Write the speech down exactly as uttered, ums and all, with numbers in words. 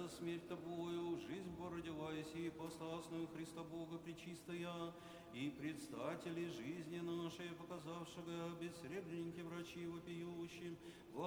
за смерть Тобою, жизнь породилась и посласную Христа Бога пречистая, и предстатели жизни нашей, показавшего бессребреники врачи вопиющим,